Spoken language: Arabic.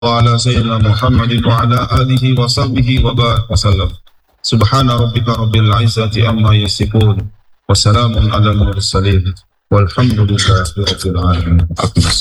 وعلى سيدنا محمد وعلى آله وصحبه وبارك وسلم. سبحان ربك رب العزة عما يصفون وسلام على المرسلين والحمد لله رب العالمين.